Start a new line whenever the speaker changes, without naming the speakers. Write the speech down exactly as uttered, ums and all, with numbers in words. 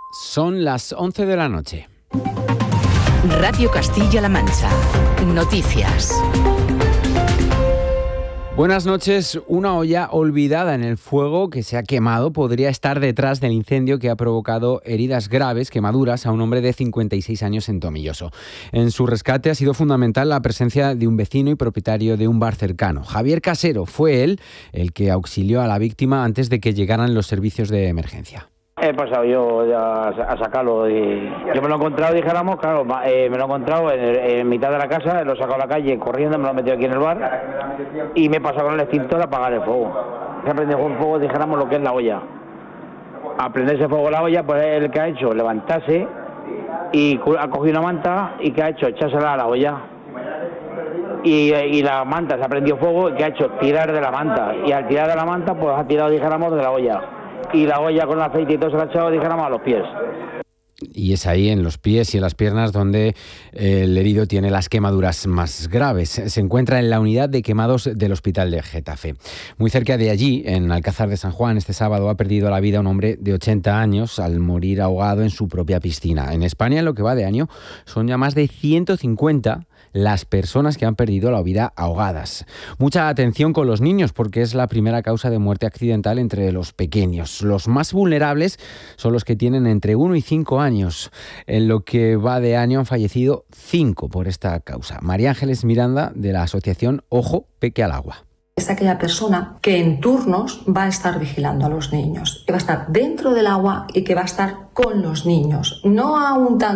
Son las once de la noche.
Radio Castilla-La Mancha. Noticias.
Buenas noches. Una olla olvidada en el fuego que se ha quemado podría estar detrás del incendio que ha provocado heridas graves, quemaduras, a un hombre de cincuenta y seis años en Tomilloso. En su rescate ha sido fundamental la presencia de un vecino y propietario de un bar cercano. Javier Casero fue él el que auxilió a la víctima antes de que llegaran los servicios de emergencia.
He pasado yo ya a sacarlo y yo me lo he encontrado, dijéramos, claro, eh, me lo he encontrado en, en mitad de la casa, lo he sacado a la calle corriendo, me lo he metido aquí en el bar y me he pasado con el extintor a apagar el fuego. Se ha prendido un fuego, dijéramos, lo que es la olla. A prenderse fuego la olla, pues es el que ha hecho levantarse y ha cogido una manta y que ha hecho echársela a la olla. Y, y la manta se ha prendido fuego y que ha hecho tirar de la manta. Y al tirar de la manta, pues ha tirado, dijéramos, de la olla. Y la olla con el aceite y todo se la ha echado, dijéramos, a los pies.
Y es ahí, en los pies y en las piernas, donde el herido tiene las quemaduras más graves. Se encuentra en la unidad de quemados del Hospital de Getafe. Muy cerca de allí, en Alcázar de San Juan, este sábado ha perdido la vida un hombre de ochenta años al morir ahogado en su propia piscina. En España, en lo que va de año, son ya más de ciento cincuenta las personas que han perdido la vida ahogadas. Mucha atención con los niños, porque es la primera causa de muerte accidental entre los pequeños. Los más vulnerables son los que tienen entre uno y cinco años. En lo que va de año han fallecido cinco por esta causa. María Ángeles Miranda, de la asociación Ojo, Peque al Agua.
Es aquella persona que en turnos va a estar vigilando a los niños, que va a estar dentro del agua y que va a estar con los niños, no a un tanto